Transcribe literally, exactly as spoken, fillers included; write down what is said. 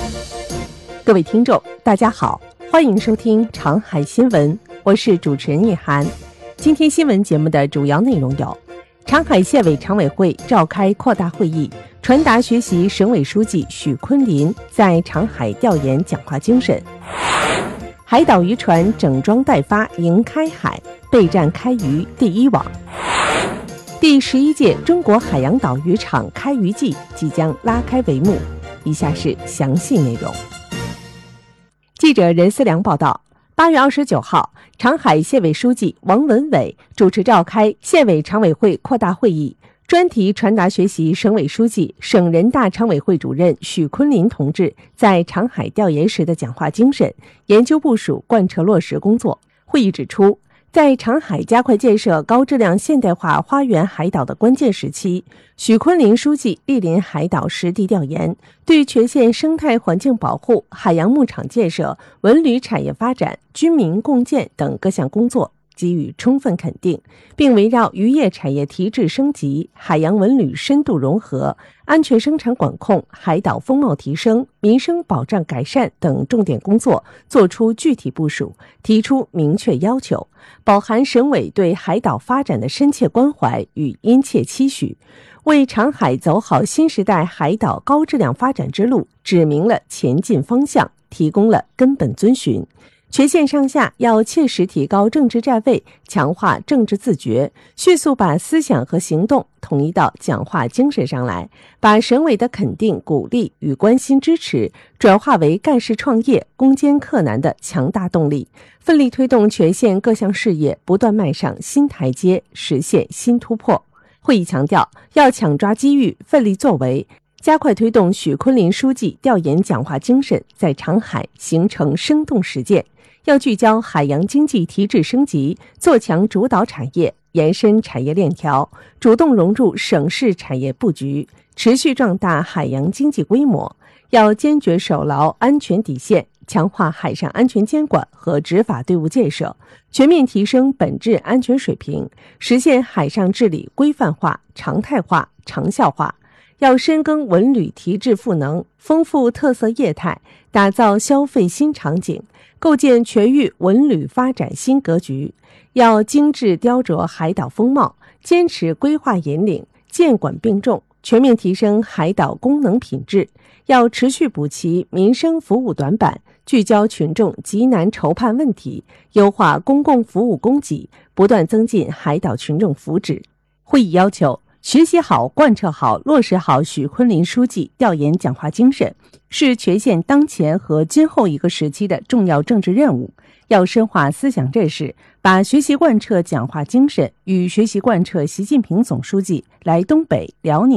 各位听众，大家好，欢迎收听长海新闻，我是主持人叶涵。今天新闻节目的主要内容有：长海县委常委会召开扩大会议，传达学习省委书记许昆林在长海调研讲话精神；海岛渔船整装待发迎开海，备战开渔第一网；第十一届中国海洋岛渔场开渔季即将拉开帷幕。以下是详细内容。记者任思良报道，八月二十九号，长海县委书记王文伟主持召开县委常委会扩大会议，专题传达学习省委书记、省人大常委会主任许昆林同志在长海调研时的讲话精神，研究部署贯彻落实工作。会议指出，在长海加快建设高质量现代化花园海岛的关键时期，许昆林书记莅临海岛实地调研，对全县生态环境保护、海洋牧场建设、文旅产业发展、军民共建等各项工作给予充分肯定，并围绕渔业产业提质升级、海洋文旅深度融合、安全生产管控、海岛风貌提升、民生保障改善等重点工作作出具体部署，提出明确要求，饱含省委对海岛发展的深切关怀与殷切期许，为长海走好新时代海岛高质量发展之路指明了前进方向，提供了根本遵循。全县上下要切实提高政治站位，强化政治自觉，迅速把思想和行动统一到讲话精神上来，把省委的肯定、鼓励与关心支持转化为干事创业、攻坚克难的强大动力，奋力推动全县各项事业不断迈上新台阶，实现新突破。会议强调，要抢抓机遇，奋力作为，加快推动许昆林书记调研讲话精神在长海形成生动实践，要聚焦海洋经济提质升级，做强主导产业，延伸产业链条，主动融入省市产业布局，持续壮大海洋经济规模。要坚决守牢安全底线，强化海上安全监管和执法队伍建设，全面提升本质安全水平，实现海上治理规范化、常态化、长效化。要深耕文旅提质赋能，丰富特色业态，打造消费新场景，构建全域文旅发展新格局。要精致雕琢海岛风貌，坚持规划引领、监管并重，全面提升海岛功能品质。要持续补齐民生服务短板，聚焦群众急难愁盼问题，优化公共服务供给，不断增进海岛群众福祉。会议要求，学习好、贯彻好、落实好许昆林书记调研讲话精神，是全县当前和今后一个时期的重要政治任务。要深化思想认识，把学习贯彻讲话精神与学习贯彻习近平总书记来东北、辽宁